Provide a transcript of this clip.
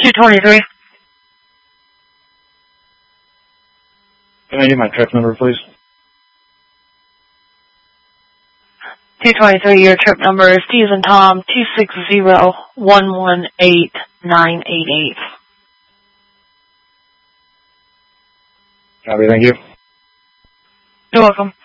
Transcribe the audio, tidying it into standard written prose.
223. Can I get my trip number, please? 223, your trip number is T as in Tom, 260-118-988. Copy, thank you. You're welcome.